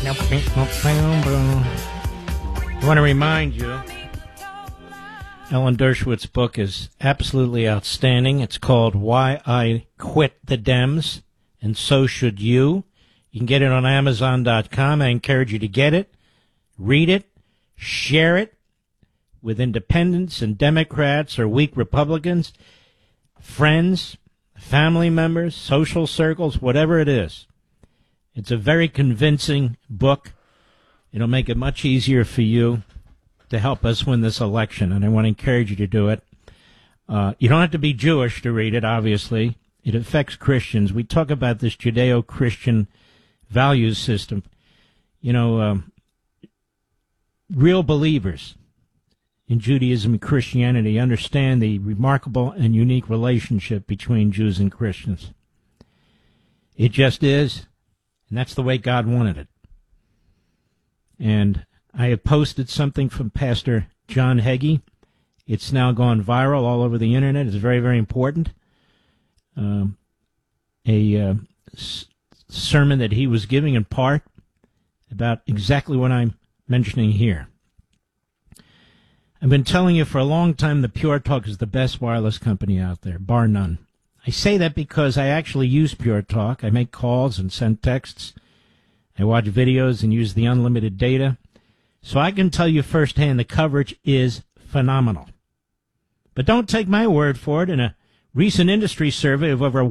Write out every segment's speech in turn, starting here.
I want to remind you, Ellen Dershowitz' book is absolutely outstanding. It's called Why I Quit the Dems, and so should you. You can get it on Amazon.com. I encourage you to get it, read it, share it with independents and Democrats or weak Republicans, friends, family members, social circles, whatever it is. It's a very convincing book. It'll make it much easier for you to help us win this election, and I want to encourage you to do it. You don't have to be Jewish to read it, obviously. It affects Christians. We talk about this Judeo-Christian values system. You know, real believers in Judaism and Christianity understand the remarkable and unique relationship between Jews and Christians. It just is, and that's the way God wanted it. And I have posted something from Pastor John Hagee. It's now gone viral all over the internet. It's very, very important. Sermon that he was giving in part about exactly what I'm mentioning here. I've been telling you for a long time that Pure Talk is the best wireless company out there, bar none. I say that because I actually use Pure Talk. I make calls and send texts. I watch videos and use the unlimited data. So I can tell you firsthand the coverage is phenomenal. But don't take my word for it. In a recent industry survey of over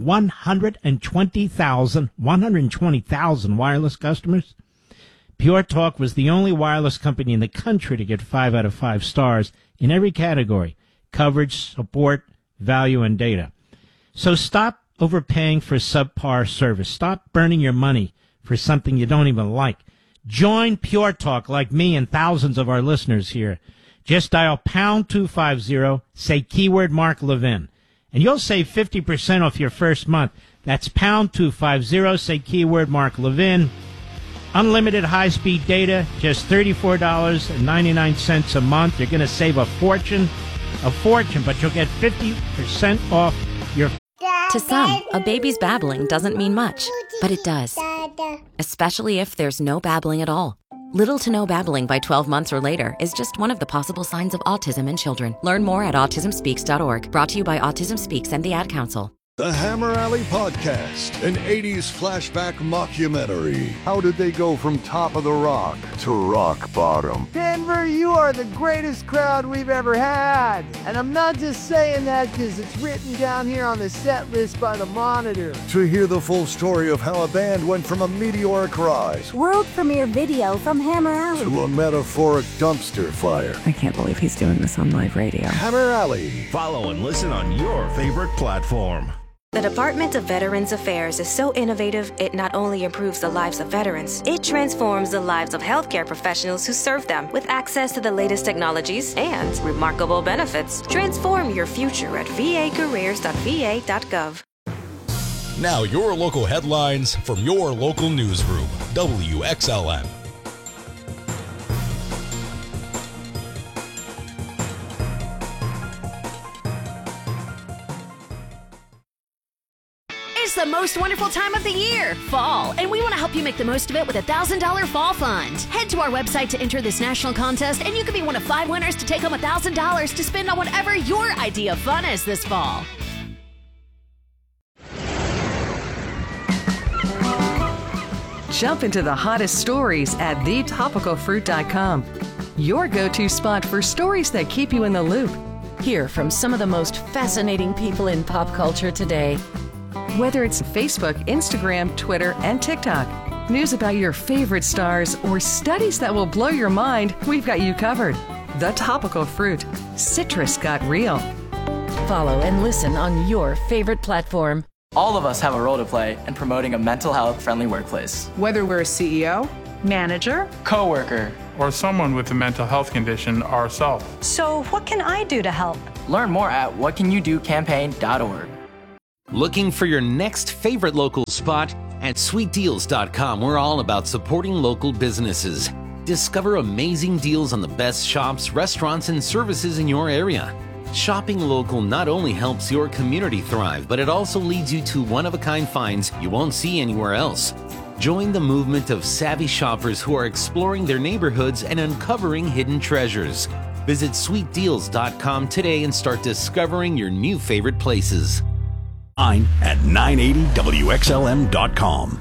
120,000 wireless customers, Pure Talk was the only wireless company in the country to get 5 out of 5 stars in every category: coverage, support, value, and data. So stop overpaying for subpar service. Stop burning your money for something you don't even like. Join Pure Talk like me and thousands of our listeners here. Just dial pound 250, say keyword Mark Levin, and you'll save 50% off your first month. That's pound 250, say keyword Mark Levin. Unlimited high-speed data, just $34.99 a month. You're going to save a fortune, but you'll get 50% off your... To some, a baby's babbling doesn't mean much, but it does. Especially if there's no babbling at all. Little to no babbling by 12 months or later is just one of the possible signs of autism in children. Learn more at autismspeaks.org. Brought to you by Autism Speaks and the Ad Council. The Hammer Alley Podcast, an 80s flashback mockumentary. How did they go from top of the rock to rock bottom? Denver, you are the greatest crowd we've ever had. And I'm not just saying that because it's written down here on the set list by the Monitor. To hear the full story of how a band went from a meteoric rise, world premiere video from Hammer Alley, to a metaphoric dumpster fire. I can't believe he's doing this on live radio. Hammer Alley. Follow and listen on your favorite platform. The Department of Veterans Affairs is so innovative, it not only improves the lives of veterans, it transforms the lives of healthcare professionals who serve them with access to the latest technologies and remarkable benefits. Transform your future at vacareers.va.gov. Now your local headlines from your local newsroom, WXLN. It's the most wonderful time of the year, fall, and we want to help you make the most of it with a $1,000 fall fund. Head to our website to enter this national contest, and you could be one of 5 winners to take home $1,000 to spend on whatever your idea of fun is this fall. Jump into the hottest stories at thetopicalfruit.com. Your go-to spot for stories that keep you in the loop. Hear from some of the most fascinating people in pop culture today. Whether it's Facebook, Instagram, Twitter, and TikTok, news about your favorite stars, or studies that will blow your mind, we've got you covered. The Topical Fruit. Citrus got real. Follow and listen on your favorite platform. All of us have a role to play in promoting a mental health friendly workplace. Whether we're a CEO, manager, coworker, or someone with a mental health condition ourselves. So what can I do to help? Learn more at whatcanyoudocampaign.org. Looking for your next favorite local spot? At sweetdeals.com, we're all about supporting local businesses. Discover amazing deals on the best shops, restaurants, and services in your area. Shopping local not only helps your community thrive, but it also leads you to one-of-a-kind finds you won't see anywhere else. Join the movement of savvy shoppers who are exploring their neighborhoods and uncovering hidden treasures. Visit sweetdeals.com today and start discovering your new favorite places. At 980WXLM.com.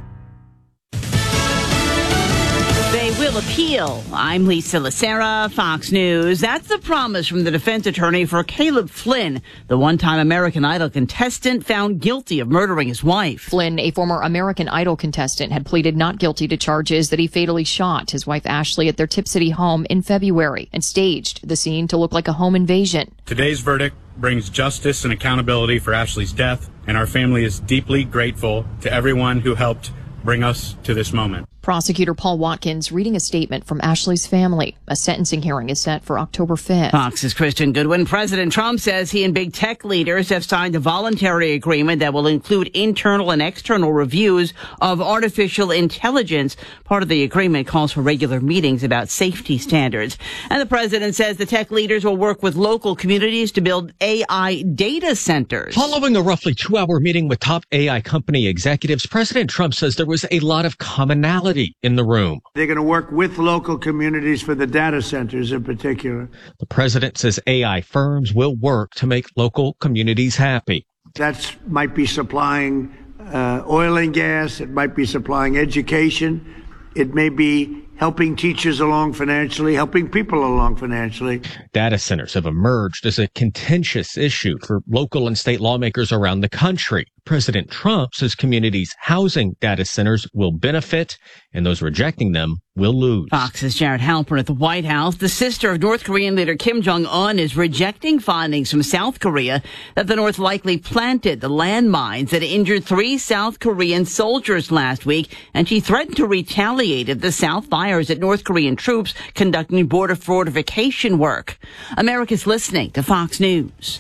They will appeal. I'm Lisa Lacera, Fox News. That's the promise from the defense attorney for Caleb Flynn, the one-time American Idol contestant found guilty of murdering his wife. Flynn, a former American Idol contestant, had pleaded not guilty to charges that he fatally shot his wife Ashley at their Tip City home in February and staged the scene to look like a home invasion. Today's verdict brings justice and accountability for Ashley's death, and our family is deeply grateful to everyone who helped bring us to this moment. Prosecutor Paul Watkins reading a statement from Ashley's family. A sentencing hearing is set for October 5th. Fox's Kristen Goodwin. President Trump says he and big tech leaders have signed a voluntary agreement that will include internal and external reviews of artificial intelligence. Part of the agreement calls for regular meetings about safety standards. And the president says the tech leaders will work with local communities to build AI data centers. Following a roughly 2-hour meeting with top AI company executives, President Trump says there was a lot of commonality in the room. They're going to work with local communities for the data centers in particular. The president says AI firms will work to make local communities happy. That might be supplying oil and gas. It might be supplying education. It may be helping teachers along financially, helping people along financially. Data centers have emerged as a contentious issue for local and state lawmakers around the country. President Trump says communities housing data centers will benefit and those rejecting them will lose. Fox's Jared Halpern at the White House. The sister of North Korean leader Kim Jong-un is rejecting findings from South Korea that the North likely planted the landmines that injured 3 South Korean soldiers last week, and she threatened to retaliate if the South fires at North Korean troops conducting border fortification work. America's listening to Fox News.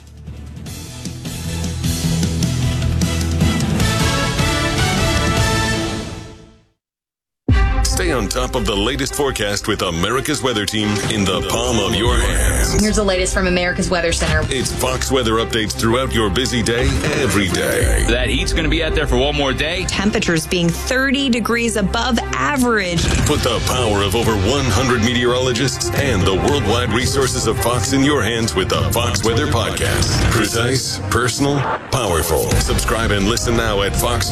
Stay on top of the latest forecast with America's Weather Team in the palm of your hands. Here's the latest from America's Weather Center. It's Fox weather updates throughout your busy day, every day. That heat's going to be out there for one more day. Temperatures being 30 degrees above average. Put the power of over 100 meteorologists and the worldwide resources of Fox in your hands with the Fox Weather Podcast. Precise, personal, powerful. Subscribe and listen now at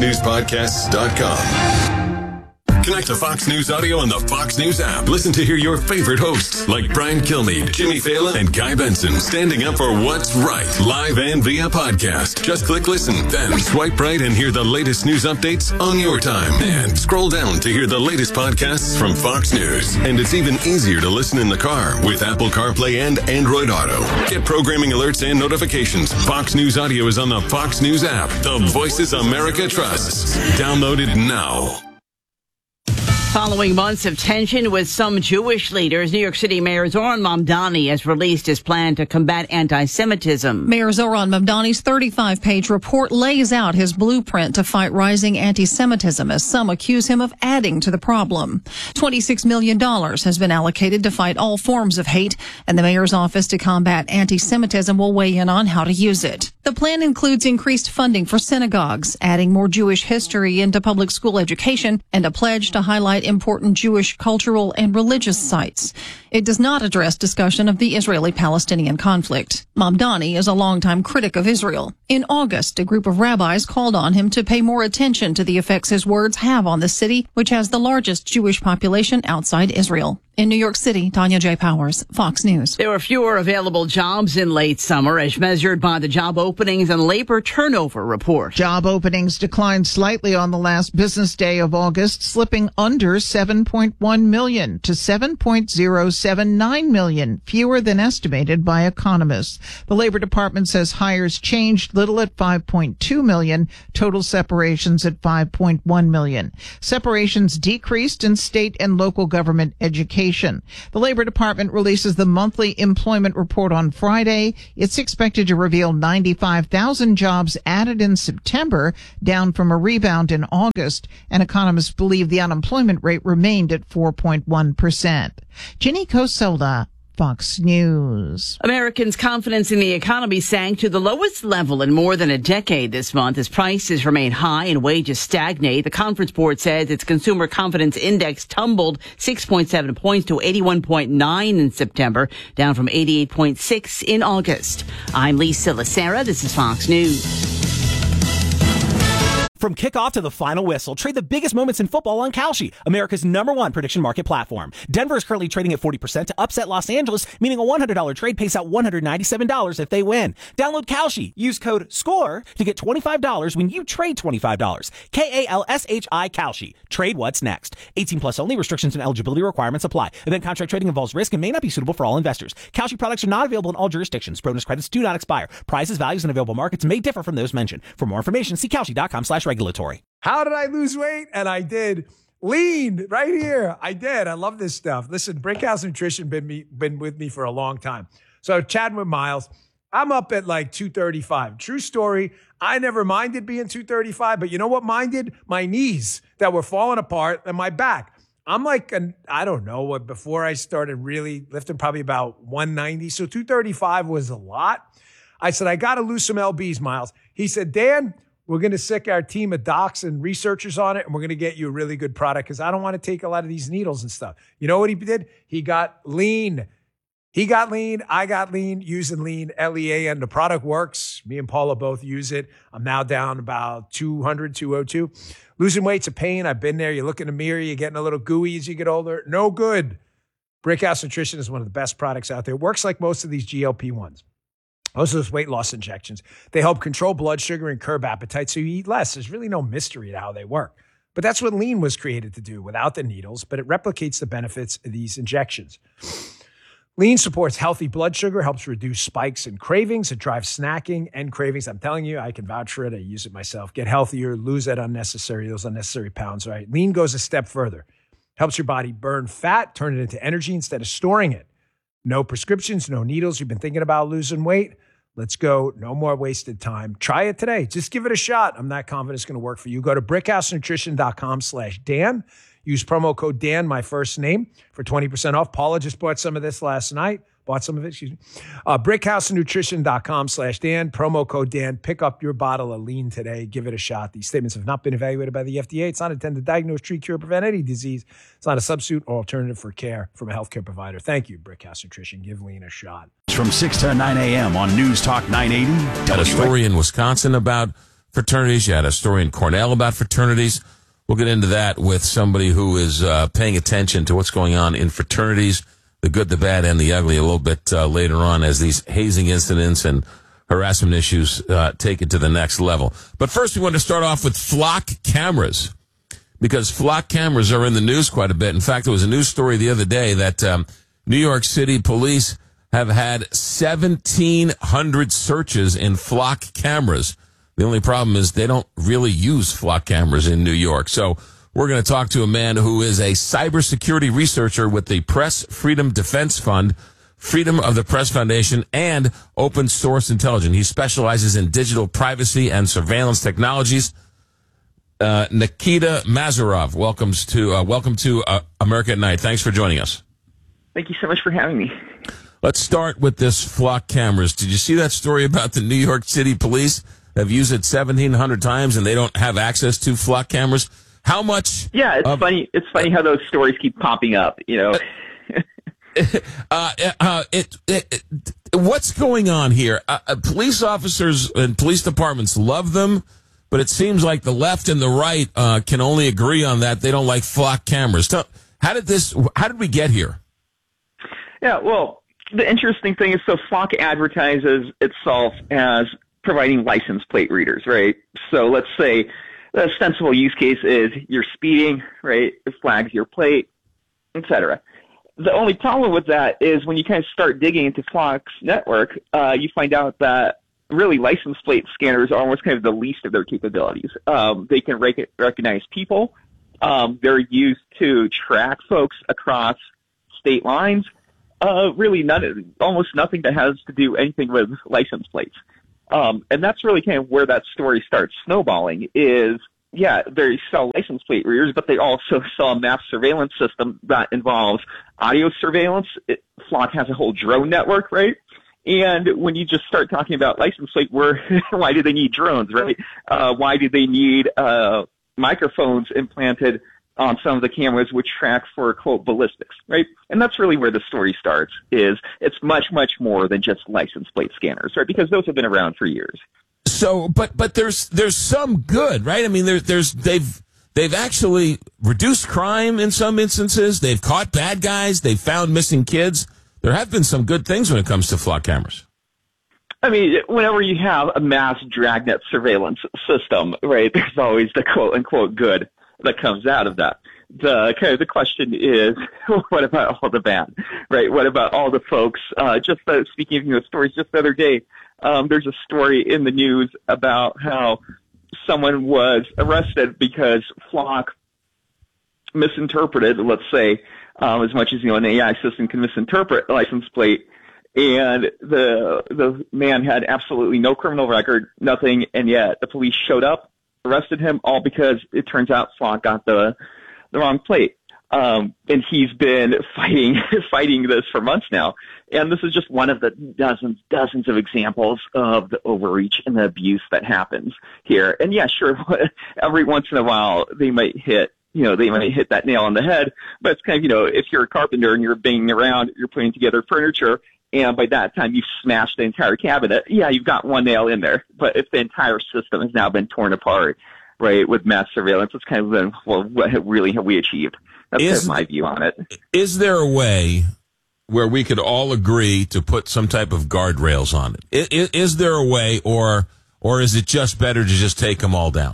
foxnewspodcasts.com. Connect to Fox News Audio on the Fox News app. Listen to hear your favorite hosts like Brian Kilmeade, Jimmy Fallon, and Guy Benson standing up for what's right, live and via podcast. Just click listen, then swipe right and hear the latest news updates on your time. And scroll down to hear the latest podcasts from Fox News. And it's even easier to listen in the car with Apple CarPlay and Android Auto. Get programming alerts and notifications. Fox News Audio is on the Fox News app. The voices America trusts. Download it now. Following months of tension with some Jewish leaders, New York City Mayor Zohran Mamdani has released his plan to combat anti-Semitism. Mayor Zohran Mamdani's 35-page report lays out his blueprint to fight rising anti-Semitism, as some accuse him of adding to the problem. $26 million has been allocated to fight all forms of hate, and the mayor's office to combat anti-Semitism will weigh in on how to use it. The plan includes increased funding for synagogues, adding more Jewish history into public school education, and a pledge to highlight important Jewish cultural and religious sites. It does not address discussion of the Israeli-Palestinian conflict. Mamdani is a longtime critic of Israel. In August, a group of rabbis called on him to pay more attention to the effects his words have on the city, which has the largest Jewish population outside Israel. In New York City, Tanya J. Powers, Fox News. There were fewer available jobs in late summer as measured by the Job Openings and Labor Turnover Report. Job openings declined slightly on the last business day of August, slipping under 7.1 million to 7.079 million, fewer than estimated by economists. The Labor Department says hires changed little at 5.2 million, total separations at 5.1 million. Separations decreased in state and local government education. The Labor Department releases the monthly employment report on Friday. It's expected to reveal 95,000 jobs added in September, down from a rebound in August, and economists believe the unemployment rate remained at 4.1%. Ginny Cosola, Fox News. Americans' confidence in the economy sank to the lowest level in more than a decade this month as prices remain high and wages stagnate. The Conference Board says its consumer confidence index tumbled 6.7 points to 81.9 in September, down from 88.6 in August. I'm Lisa Lacera. This is Fox News. From kickoff to the final whistle, trade the biggest moments in football on Kalshi, America's #1 prediction market platform. Denver is currently trading at 40% to upset Los Angeles, meaning a $100 trade pays out $197 if they win. Download Kalshi. Use code SCORE to get $25 when you trade $25. KALSHI Kalshi. Trade what's next. 18 plus only. Restrictions and eligibility requirements apply. Event contract trading involves risk and may not be suitable for all investors. Kalshi products are not available in all jurisdictions. Bonus credits do not expire. Prices, values, and available markets may differ from those mentioned. For more information, see Kalshi.com/regulatory. How did I lose weight? And I did. Lean right here. I did. I love this stuff. Listen, Brickhouse Nutrition been with me for a long time. So chatting with Miles, I'm up at like 235. True story. I never minded being 235, but you know what minded? My knees that were falling apart and my back. I'm like, I don't know what, before I started really lifting, probably about 190. So 235 was a lot. I said, I got to lose some LBs, Miles. He said, Dan, we're going to sick our team of docs and researchers on it, and we're going to get you a really good product because I don't want to take a lot of these needles and stuff. You know what he did? He got lean. He got lean. I got lean using lean, LEAN. The product works. Me and Paula both use it. I'm now down about 200, 202. Losing weight's a pain. I've been there. You look in the mirror. You're getting a little gooey as you get older. No good. Brickhouse Nutrition is one of the best products out there. It works like most of these GLP-1s. Most of those weight loss injections, they help control blood sugar and curb appetite so you eat less. There's really no mystery to how they work. But that's what lean was created to do without the needles, but it replicates the benefits of these injections. Lean supports healthy blood sugar, helps reduce spikes and cravings. It drives snacking and cravings. I'm telling you, I can vouch for it. I use it myself. Get healthier, lose those unnecessary pounds, right? Lean goes a step further. Helps your body burn fat, turn it into energy instead of storing it. No prescriptions, no needles. You've been thinking about losing weight? Let's go. No more wasted time. Try it today. Just give it a shot. I'm not confident it's going to work for you. Go to brickhousenutrition.com/Dan. Use promo code Dan, my first name, for 20% off. Paula just bought some of this last night. brickhousenutrition.com/Dan. Promo code Dan. Pick up your bottle of lean today. Give it a shot. These statements have not been evaluated by the FDA. It's not intended to diagnose, treat, cure, prevent any disease. It's not a substitute or alternative for care from a healthcare provider. Thank you, Brickhouse Nutrition. Give lean a shot. From 6 to 9 a.m. on News Talk 980. Had a story in Wisconsin about fraternities. You had a story in Cornell about fraternities. We'll get into that with somebody who is paying attention to what's going on in fraternities, the good, the bad, and the ugly a little bit later on as these hazing incidents and harassment issues take it to the next level. But first, we want to start off with flock cameras, because flock cameras are in the news quite a bit. In fact, there was a news story the other day that New York City police have had 1,700 searches in flock cameras. The only problem is they don't really use flock cameras in New York. So we're going to talk to a man who is a cybersecurity researcher with the Press Freedom Defense Fund, Freedom of the Press Foundation, and Open Source Intelligence. He specializes in digital privacy and surveillance technologies. Nikita Mazarov, welcome to America at Night. Thanks for joining us. Thank you so much for having me. Let's start with this flock cameras. Did you see that story about the New York City police have used it 1,700 times and they don't have access to flock cameras? How much? Yeah, it's funny. It's funny how those stories keep popping up, you know. What's going on here? Police officers and police departments love them, but it seems like the left and the right can only agree on that. They don't like flock cameras. How did we get here? Yeah, well, the interesting thing is, so Flock advertises itself as providing license plate readers, right? So let's say the ostensible use case is you're speeding, right? It flags your plate, etc. The only problem with that is when you kind of start digging into Flock's network, you find out that really license plate scanners are almost kind of the least of their capabilities. They can recognize people. They're used to track folks across state lines. Really almost nothing that has to do anything with license plates. And that's really kind of where that story starts snowballing, is they sell license plate readers, but they also sell a mass surveillance system that involves audio surveillance. Flock has a whole drone network, right? And when you just start talking about license plate, why do they need drones, right? Why do they need microphones implanted on some of the cameras which track for, quote, ballistics, right? And that's really where the story starts, is it's much, much more than just license plate scanners, right? Because those have been around for years. So, but there's some good, right? I mean, they've actually reduced crime in some instances. They've caught bad guys. They've found missing kids. There have been some good things when it comes to flock cameras. I mean, whenever you have a mass dragnet surveillance system, right, there's always the quote unquote good that comes out of that. The question is, what about all the bad, right? What about all the folks? Speaking of stories, just the other day, there's a story in the news about how someone was arrested because Flock misinterpreted, let's say, as much as an AI system can misinterpret a license plate, and the man had absolutely no criminal record, nothing, and yet the police showed up, arrested him, all because it turns out Flock got the wrong plate. And he's been fighting this for months now. And this is just one of the dozens of examples of the overreach and the abuse that happens here. And yeah, sure, every once in a while they might hit that nail on the head, but it's kind of, if you're a carpenter and you're banging around, you're putting together furniture, and by that time you've smashed the entire cabinet, yeah, you've got one nail in there. But if the entire system has now been torn apart, right, with mass surveillance, it's kind of been, well, what really have we achieved? That's kind of my view on it. Is there a way where we could all agree to put some type of guardrails on it? Is there a way, or is it just better to just take them all down?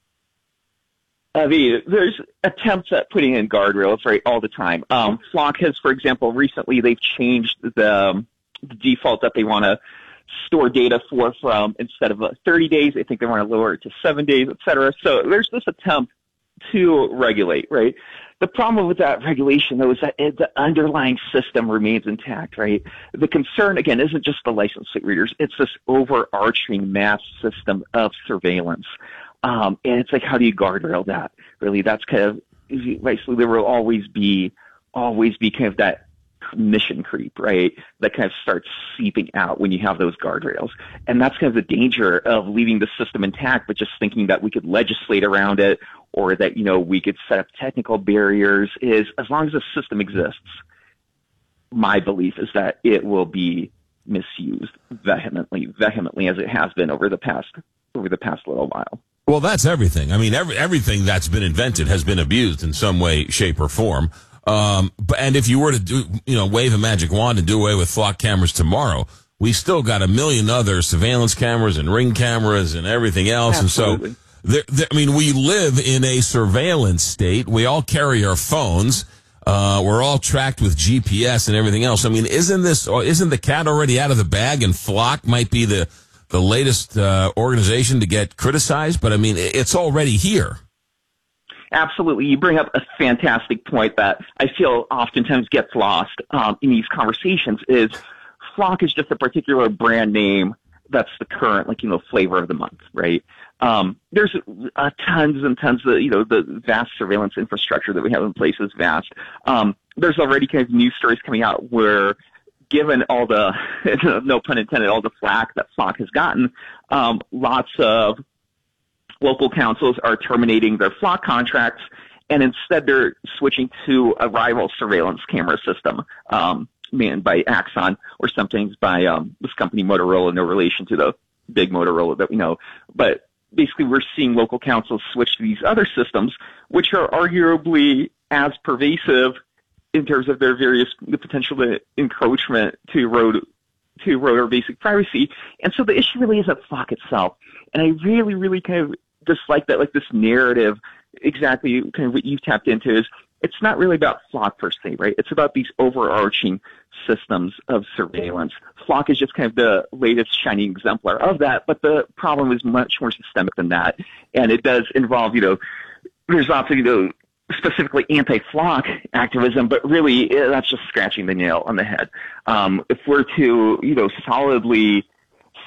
I mean, there's attempts at putting in guardrails, right, all the time. Flock has, for example, recently they've changed the default that they want to store data from instead of 30 days, I think they want to lower it to 7 days, et cetera. So there's this attempt to regulate, right? The problem with that regulation, though, is that the underlying system remains intact, right? The concern, again, isn't just the license plate readers. It's this overarching mass system of surveillance. And it's like, how do you guardrail that? Really, that's kind of, basically, there will always be kind of that mission creep, right? That kind of starts seeping out when you have those guardrails. And that's kind of the danger of leaving the system intact, but just thinking that we could legislate around it, or that, we could set up technical barriers. Is as long as the system exists, my belief is that it will be misused vehemently as it has been over the past little while. Well, that's everything. I mean, everything that's been invented has been abused in some way, shape, or form. And if you were to wave a magic wand and do away with flock cameras tomorrow, we still got a million other surveillance cameras and ring cameras and everything else. Absolutely. And so, we live in a surveillance state. We all carry our phones. We're all tracked with GPS and everything else. I mean, isn't the cat already out of the bag? And Flock might be the latest organization to get criticized, but I mean, it's already here. Absolutely. You bring up a fantastic point that I feel oftentimes gets lost in these conversations. Is Flock is just a particular brand name that's the current, flavor of the month, right? There's tons and tons of, the vast surveillance infrastructure that we have in place is vast. There's already kind of news stories coming out where, given all the, no pun intended, all the flack that Flock has gotten, lots of local councils are terminating their Flock contracts, and instead they're switching to a rival surveillance camera system manned by Axon, or sometimes by this company Motorola, no relation to the big Motorola that we know. But basically we're seeing local councils switch to these other systems, which are arguably as pervasive in terms of their the potential encroachment to erode our basic privacy. And so the issue really isn't Flock itself. And I really, really kind of dislike that, this narrative, exactly kind of what you've tapped into, is it's not really about Flock per se, right? It's about these overarching systems of surveillance. Flock is just kind of the latest shining exemplar of that, but the problem is much more systemic than that. And it does involve, there's also, specifically anti-Flock activism, but really that's just scratching the nail on the head. If we're to, solidly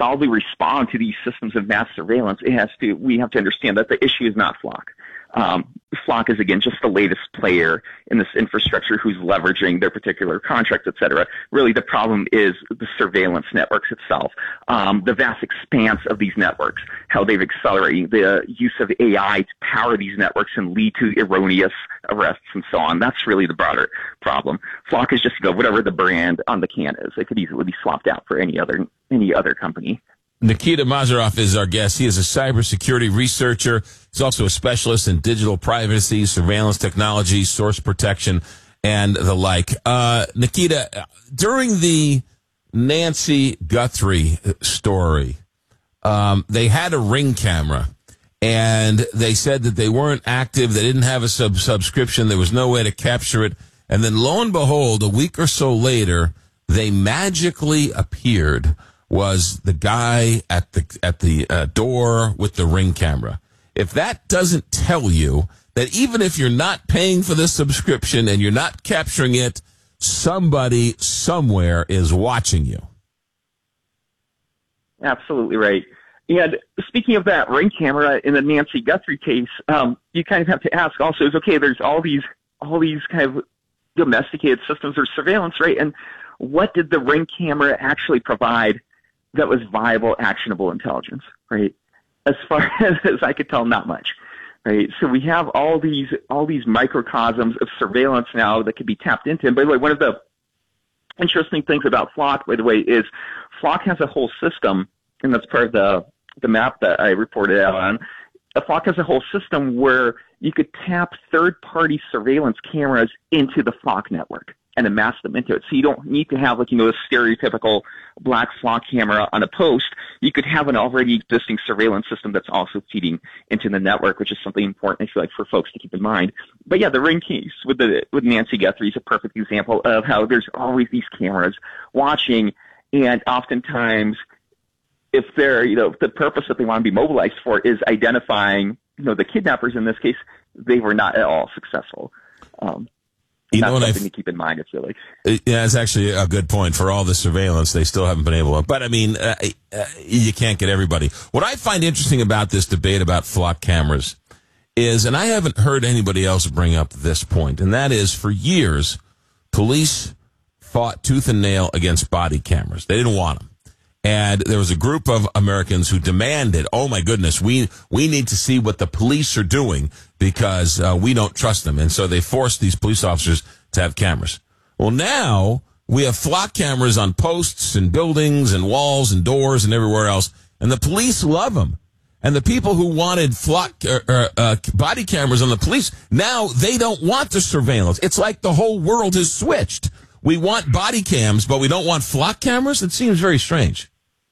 solidly respond to these systems of mass surveillance, we have to understand that the issue is not Flock. Flock is, again, just the latest player in this infrastructure who's leveraging their particular contracts, et cetera. Really, the problem is the surveillance networks itself, the vast expanse of these networks, how they've accelerated the use of AI to power these networks and lead to erroneous arrests and so on. That's really the broader problem. Flock is just whatever the brand on the can is. It could easily be swapped out for any other company. Nikita Mazeroff is our guest. He is a cybersecurity researcher. He's also a specialist in digital privacy, surveillance technology, source protection, and the like. Nikita, during the Nancy Guthrie story, they had a Ring camera, and they said that they weren't active. They didn't have a subscription. There was no way to capture it. And then, lo and behold, a week or so later, they magically appeared. Was the guy at the door with the Ring camera. If that doesn't tell you that even if you're not paying for the subscription and you're not capturing it, somebody somewhere is watching you. Absolutely right. And speaking of that Ring camera in the Nancy Guthrie case, you kind of have to ask also is, okay, there's all these kind of domesticated systems or surveillance, right? And what did the Ring camera actually provide that was viable, actionable intelligence, right? As far as I could tell, not much, right? So we have all these microcosms of surveillance now that could be tapped into. And by the way, one of the interesting things about Flock, by the way, is Flock has a whole system, and that's part of the map that I reported out on. Flock has a whole system where you could tap third-party surveillance cameras into the Flock network and amass them into it. So you don't need to have, a stereotypical black Flock camera on a post. You could have an already existing surveillance system that's also feeding into the network, which is something important, I feel like, for folks to keep in mind. But yeah, the Ring case with Nancy Guthrie is a perfect example of how there's always these cameras watching, and oftentimes, if they're, the purpose that they want to be mobilized for is identifying, the kidnappers in this case, they were not at all successful. That's something to keep in mind, I feel like. Yeah, it's actually a good point. For all the surveillance, they still haven't been able to. But, you can't get everybody. What I find interesting about this debate about Flock cameras is, and I haven't heard anybody else bring up this point, and that is, for years, police fought tooth and nail against body cameras. They didn't want them. And there was a group of Americans who demanded, oh my goodness, we need to see what the police are doing because we don't trust them. And so they forced these police officers to have cameras. Well, now we have Flock cameras on posts and buildings and walls and doors and everywhere else. And the police love them. And the people who wanted Flock body cameras on the police, now they don't want the surveillance. It's like the whole world has switched. We want body cams, but we don't want Flock cameras? It seems very strange.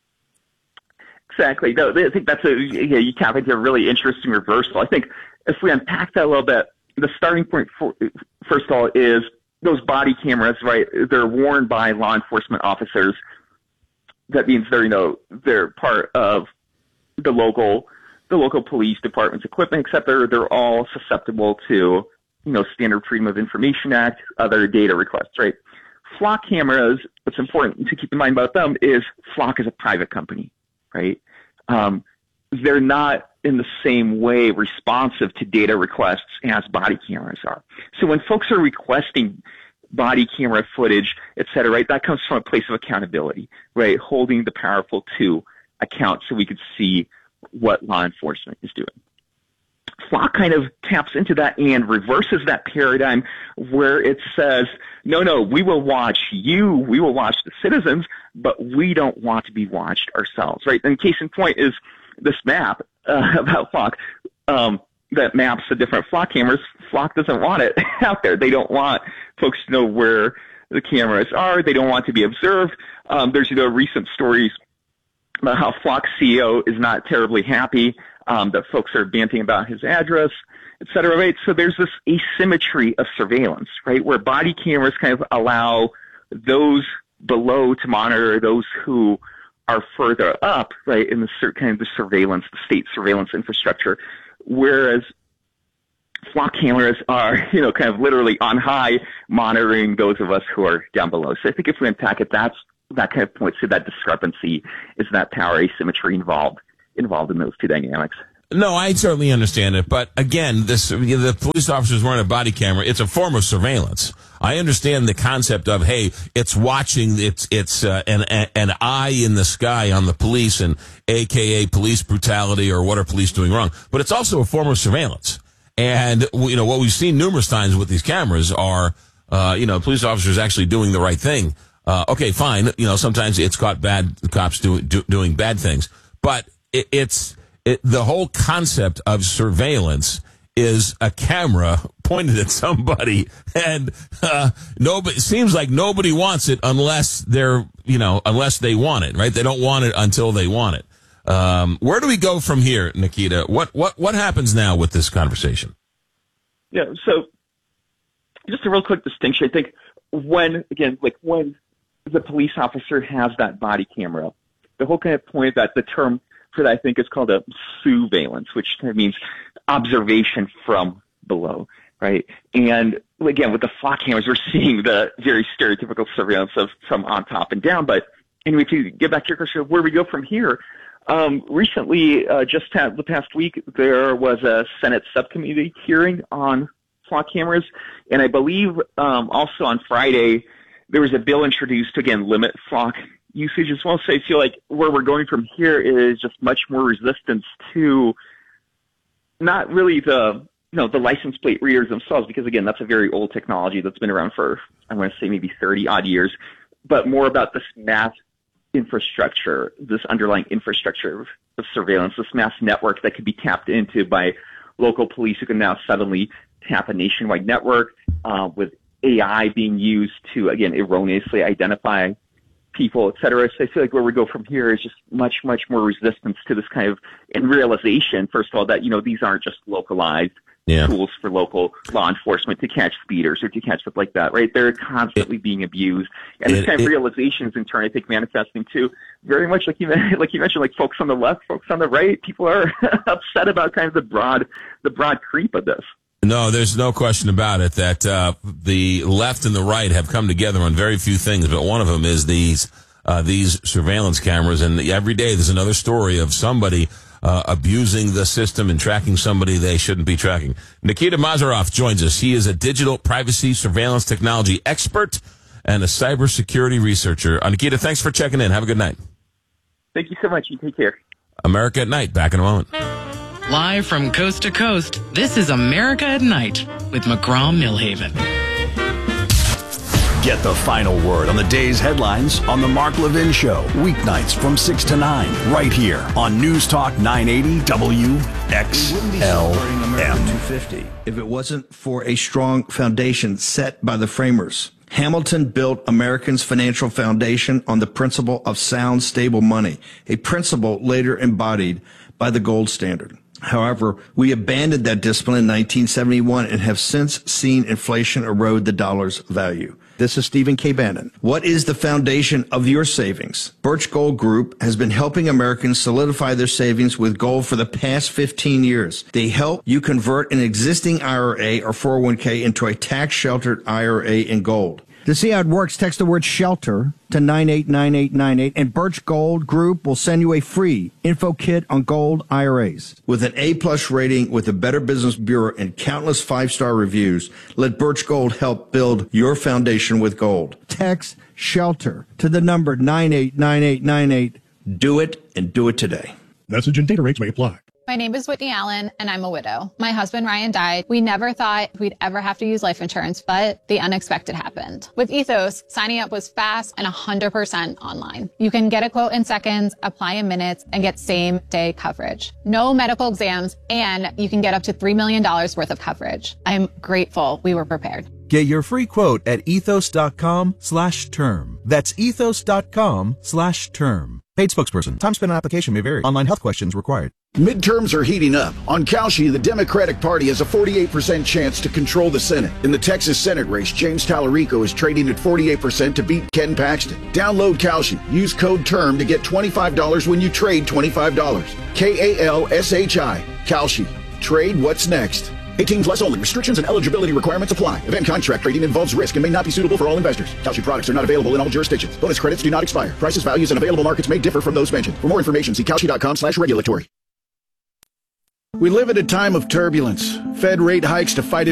Exactly. No, I think that's you tap into a really interesting reversal. I think if we unpack that a little bit, the starting point, first of all, is those body cameras, right? They're worn by law enforcement officers. That means they're part of the local police department's equipment, except they're all susceptible to, Standard Freedom of Information Act, other data requests, right? Flock cameras, what's important to keep in mind about them is Flock is a private company, right? They're not in the same way responsive to data requests as body cameras are. So when folks are requesting body camera footage, et cetera, right, that comes from a place of accountability, right? Holding the powerful to account so we could see what law enforcement is doing. Flock kind of taps into that and reverses that paradigm where it says, no, we will watch you, we will watch the citizens, but we don't want to be watched ourselves, right? And case in point is this map about Flock that maps the different Flock cameras. Flock doesn't want it out there. They don't want folks to know where the cameras are. They don't want to be observed. There's recent stories about how Flock's CEO is not terribly happy that folks are banting about his address, et cetera, right? So there's this asymmetry of surveillance, right, where body cameras kind of allow those below to monitor those who are further up, right, in the kind of the surveillance, the state surveillance infrastructure, whereas Flock cameras are, kind of literally on high monitoring those of us who are down below. So I think if we unpack it, that's that kind of points to that discrepancy. Is that power asymmetry involved in those two dynamics? No, I certainly understand it, but again, the police officer's wearing a body camera. It's a form of surveillance. I understand the concept of, hey, it's watching. It's an eye in the sky on the police, and AKA police brutality or what are police doing wrong. But it's also a form of surveillance. And what we've seen numerous times with these cameras are, police officers actually doing the right thing. Okay, fine. Sometimes it's caught bad cops doing bad things, but the whole concept of surveillance is a camera pointed at somebody, and it seems like nobody wants it unless unless they want it, right? They don't want it until they want it. Where do we go from here, Nikita? What happens now with this conversation? Yeah, so just a real quick distinction. I think when the police officer has that body camera, the whole kind of point that the term for that, I think, is called a surveillance, which kind of means observation from below, right? And again, with the flock cameras, we're seeing the very stereotypical surveillance from on top and down. But anyway, to get back to your question of where we go from here, recently, the past week, there was a Senate subcommittee hearing on flock cameras, and I believe also on Friday there was a bill introduced to again limit flock usage as well. So I feel like where we're going from here is just much more resistance to not really the license plate readers themselves, because again, that's a very old technology that's been around for, I want to say maybe 30 odd years, but more about this mass infrastructure, this underlying infrastructure of surveillance, this mass network that could be tapped into by local police who can now suddenly tap a nationwide network, with AI being used to, again, erroneously identify people, et cetera. So I feel like where we go from here is just much, much more resistance to this kind of, and realization, first of all, that, these aren't just localized tools for local law enforcement to catch speeders or to catch stuff like that, right? They're constantly being abused. And this kind of realization is in turn, I think, manifesting too, very much like you mentioned, like folks on the left, folks on the right, people are upset about kind of the broad creep of this. No, there's no question about it that the left and the right have come together on very few things, but one of them is these surveillance cameras. And every day there's another story of somebody abusing the system and tracking somebody they shouldn't be tracking. Nikita Mazaroff joins us. He is a digital privacy surveillance technology expert and a cybersecurity researcher. Nikita, thanks for checking in. Have a good night. Thank you so much. You take care. America at Night. Back in a moment. Live from coast to coast, this is America at Night with McGraw-Millhaven. Get the final word on the day's headlines on The Mark Levin Show, weeknights from 6 to 9, right here on News Talk 980 WXLM. 250 if it wasn't for a strong foundation set by the framers. Hamilton built Americans' financial foundation on the principle of sound, stable money, a principle later embodied by the gold standard. However, we abandoned that discipline in 1971 and have since seen inflation erode the dollar's value. This is Stephen K. Bannon. What is the foundation of your savings? Birch Gold Group has been helping Americans solidify their savings with gold for the past 15 years. They help you convert an existing IRA or 401k into a tax-sheltered IRA in gold. To see how it works, text the word SHELTER to 989898, and Birch Gold Group will send you a free info kit on gold IRAs. With an A-plus rating with the Better Business Bureau and countless 5-star reviews, let Birch Gold help build your foundation with gold. Text SHELTER to the number 989898. Do it, and do it today. Message and data rates may apply. My name is Whitney Allen, and I'm a widow. My husband, Ryan, died. We never thought we'd ever have to use life insurance, but the unexpected happened. With Ethos, signing up was fast and 100% online. You can get a quote in seconds, apply in minutes, and get same-day coverage. No medical exams, and you can get up to $3 million worth of coverage. I'm grateful we were prepared. Get your free quote at ethos.com/term. That's ethos.com/term. Paid spokesperson. Time spent on application may vary. Online health questions required. Midterms are heating up. On Kalshi, the Democratic Party has a 48% chance to control the Senate. In the Texas Senate race, James Tallarico is trading at 48% to beat Ken Paxton. Download Kalshi. Use code TERM to get $25 when you trade $25. KALSHI. Kalshi. Trade what's next. 18 plus only. Restrictions and eligibility requirements apply. Event contract trading involves risk and may not be suitable for all investors. Kalshi products are not available in all jurisdictions. Bonus credits do not expire. Prices, values, and available markets may differ from those mentioned. For more information, see Kalshi.com/regulatory. We live at a time of turbulence. Fed rate hikes to fight